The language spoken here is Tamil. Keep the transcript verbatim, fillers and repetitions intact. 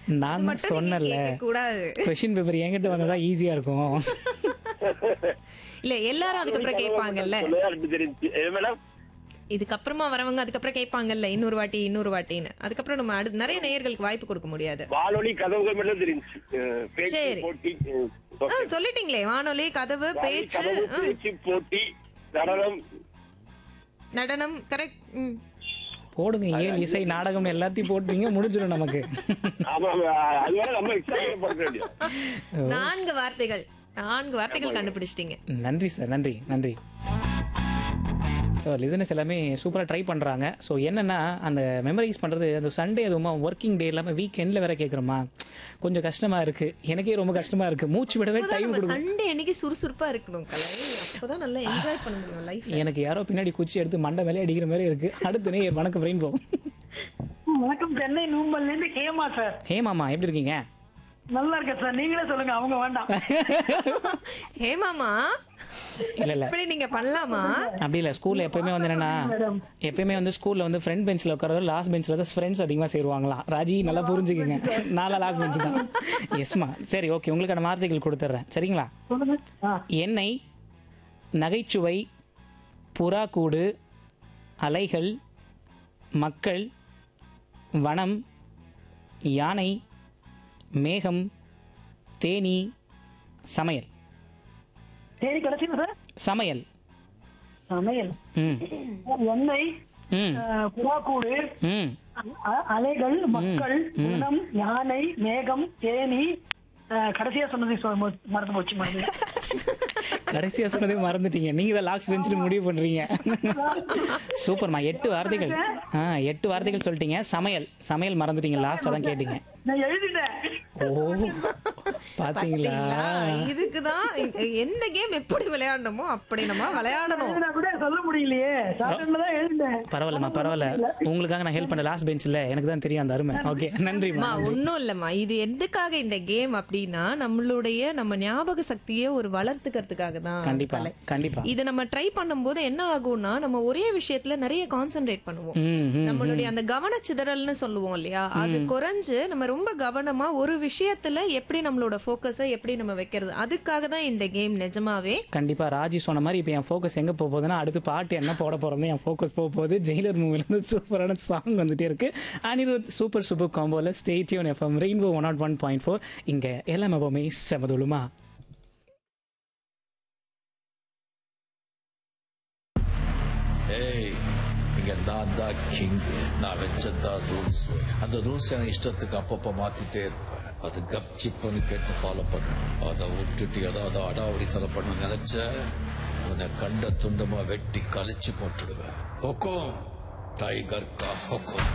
நான் தான் சொன்னேன்ல கூடாது. கொஸ்டின் பேப்பர் என்கிட்ட வந்ததா ஈஸியா இருக்கும். இல்ல எல்லாரும் அதுக்கப்புறம் கேட்பாங்கல்ல, சொல்லுங்க தெரிஞ்சு மேடம். இதுக்கப்புறமா வரவங்க அதுக்கப்புறம் கேட்பாங்கல்ல இன்னொரு வாட்டி இன்னொரு வாட்டின்னு. அதுக்கப்புறம் நம்ம அடுத்து நிறைய நேயர்களுக்கு வாய்ப்பு கொடுக்க முடியாது. வானொலி கதவுகள் மட்டும் தெரிஞ்சு பேச்சு சரி. போட்டி ஆ, சொல்லிட்டீங்களே வானொலி கதவு பேச்சு கதவு, ஆ, பேச்சு போட்டி நடனம். நடனம் கரெக்ட். போடுங்க, ஏன் இசை நாடகம் எல்லாத்தையும் போட்டீங்க, முடிஞ்சிடும் நமக்கு. ஆமா அது வேற நம்ம எக்ஸாம் படுத்த வேண்டியது. நான்கு வார்த்தைகள் நான்கு வார்த்தைகள் கண்டுபிடிச்சிட்டீங்க. நன்றி சார், நன்றி நன்றி. ஸோ லிசனஸ் எல்லாமே சூப்பராக ட்ரை பண்ணுறாங்க. ஸோ என்னென்னா அந்த மெமரைஸ் பண்ணுறது அந்த சண்டே அதுவுமா ஒர்க்கிங் டே இல்லாமல் வீக்கெண்டில் வேற கேட்குறோமா, கொஞ்சம் கஷ்டமாக இருக்குது. எனக்கே ரொம்ப கஷ்டமாக இருக்குது. மூச்சு விடவே டைம் கொடுக்கும். சண்டே அன்னைக்கு சுறுசுறுப்பா இருக்கணும் கலை, அப்பதான் நல்லா என்ஜாய் பண்ண முடியும் லைஃப். எனக்கு யாரோ பின்னாடி குச்சி எடுத்து மண்டை மேலே அடிக்கிற மாதிரி இருக்குது. அடுத்த நே வணக்கம் பிரெயின் போகும். வணக்கம், சென்னை நூம்பல்ல இருந்து கேமா சார். ஹேமாமா எப்படி இருக்கீங்க? நல்லா இருக்கேன் சார், நீங்களே சொல்லுங்க, அவங்க வேண்டாம். ஹேமாமா இல்லை இல்லை இப்படி நீங்க பண்ணலாமா? அப்படி இல்லை. ஸ்கூலில் எப்பயுமே வந்து என்னன்னா, எப்பயுமே வந்து ஸ்கூலில் வந்து ஃப்ரண்ட் பெஞ்சில் உட்காரதோ லாஸ்ட் பெஞ்சில் தான் ஃப்ரெண்ட்ஸ் அதிகமாக சேருவாங்களாம். ராஜி நல்லா புரிஞ்சுக்குங்க, நாலா லாஸ்ட் பெஞ்சு தான். எஸ்மா, சரி ஓகே, உங்களுக்கான வார்த்தைகள் கொடுத்துட்றேன் சரிங்களா? சொல்லுங்க. ஆ, எண்ணெய், நகைச்சுவை, புறாக்கூடு, அலைகள், மக்கள், வனம், யானை, மேகம், தேனி, சமையல். சரி கடைசி சார். சமையல். சமையல். ம் எண்ணெய், ம் அஹ், புறாக்கூடு, ம் அ- அலைகள், மக்கள், குணம், யானை, மேகம், தேனி, அஹ், கடைசியா சொன்னது சொ- ம- மறந்து போச்சு மறந்து. கடைசியா சொன்னதே மறந்துட்டீங்க. நீங்க தான் லாஸ்ட் பெஞ்சில் முடிவு பண்றீங்க. சூப்பர்மா, எட்டு வார்த்தைகள். ஆ எட்டு வார்த்தைகள் சொல்லிட்டீங்க. சமையல் சமையல் மறந்துட்டீங்க, லாஸ்டா தான் கேட்டீங்க. நான் எழுதிட்டேன். ஓ பாத்தீங்களா? இதுக்குதான் எந்த கேம் எப்படி விளையாடணுமோ அப்படி நம்ம விளையாடணும். எழுதினா கூட சொல்ல முடியலையே, சாப்பிட்டு தான் எழுதிட்டேன். பரவாயில்லம்மா பரவாயில்ல, உங்களுக்காக நான் ஹெல்ப் பண்ண லாஸ்ட் பெஞ்சில் எனக்கு தான் தெரியும் அந்த அருமை. ஓகே நன்றிம்மா. அம்மா, ஒண்ணும் இல்லம்மா, இது எதுக்காக இந்த கேம் அப்படின்னா நம்மளுடைய நம்ம ஞாபக சக்தியை ஒரு வளர்த்துக்கிறதுக்காக தான். கண்டிப்பா கலை. கண்டிப்பா. இதை நம்ம ட்ரை பண்ணும்போது என்ன ஆகும்னா நம்ம ஒரே விஷயத்துல நிறைய கான்சென்ட்ரேட் பண்ணுவோம். ம் ம் நம்மளுடைய அந்த கவனச்சிதறல்னு சொல்லுவோம் இல்லையா, அது குறைஞ்சு நம்ம ரொம்ப கவனமா ஒரு விஷயத்துல எப்படி நம்மளோட போக்கஸை எப்படி நம்ம வைக்கிறது, அதுக்காக தான் இந்த கேம் நிஜமாவே. கண்டிப்பா ராஜி சொன்ன மாதிரி இப்போ என் ஃபோக்கஸ் எங்க போக போகுதுன்னா, அடுத்து பாட்டு என்ன போட போறோம்னு என் ஃபோக்கஸ் போக போகுது. ஜெயிலர் மூவில இருந்து சூப்பரான சாங் வந்துட்டே இருக்கு. Anirudh super super காம்போல stay tune FM rainbow one not one point four. இங்க எல்லாம் எப்பவுமே செமதுலுமா. ஏய், இங்க நான் தான் கிங். நான் வச்சதான் ரூல்ஸ். அந்த ரூல்ஸ் எனக்கு இஷ்டத்துக்கு அப்பப்ப மாத்திட்டே இருப்பேன். அது கப்சிப்புன்னு கேட்டு ஃபாலோ பண்ணுவேன். அதை விட்டுட்டு ஏதாவது அடாவடித்தலை பண்ண நினைச்ச உன்னை கண்ட துண்டமா வெட்டி கழிச்சு போட்டுடுவேன். ஹொக்கோம் டைகர் கா ஹொக்கோம்.